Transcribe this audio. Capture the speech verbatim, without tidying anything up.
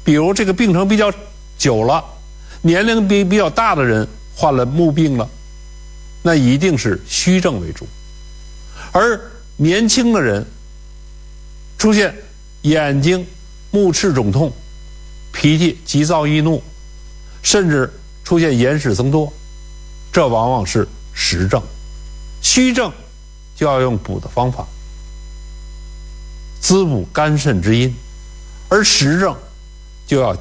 比如这个病程比较久了，年龄比比较大的人患了目病了，那一定是虚症为主。而年轻的人出现眼睛目赤肿痛、脾气急躁易怒，甚至出现眼屎增多，这往往是实症。虚症就要用补的方法，滋补肝肾之阴，而实症就要